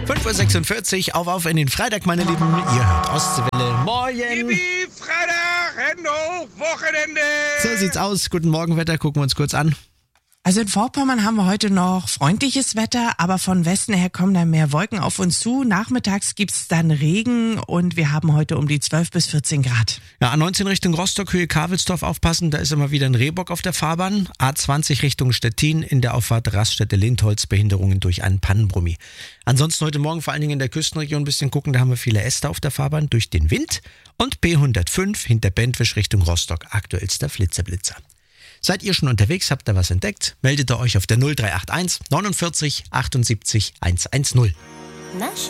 5.46 Uhr, auf in den Freitag, meine Lieben. Ihr hört Ostseewelle. Morgen! Yippie, Freitag, Hände hoch, Wochenende! So sieht's aus. Guten Morgen, Wetter. Gucken wir uns kurz an. Also in Vorpommern haben wir heute noch freundliches Wetter, aber von Westen her kommen dann mehr Wolken auf uns zu. Nachmittags gibt's dann Regen und wir haben heute um die 12 bis 14 Grad. Ja, A19 Richtung Rostock, Höhe Kavelsdorf aufpassen. Da ist immer wieder ein Rehbock auf der Fahrbahn. A20 Richtung Stettin, in der Auffahrt Raststätte-Lindholz, Behinderungen durch einen Pannenbrummi. Ansonsten heute Morgen vor allen Dingen in der Küstenregion ein bisschen gucken. Da haben wir viele Äste auf der Fahrbahn durch den Wind. Und B105 hinter Bentwisch Richtung Rostock, aktuellster Flitzer. Seid ihr schon unterwegs, habt ihr was entdeckt? Meldet ihr euch auf der 0381 49 78 110. Na schön.